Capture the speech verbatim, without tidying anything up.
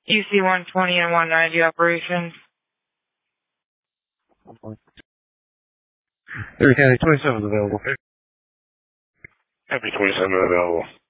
U C one twenty and one ninety operations. Erie County twenty-seven available. Happy twenty-seven available.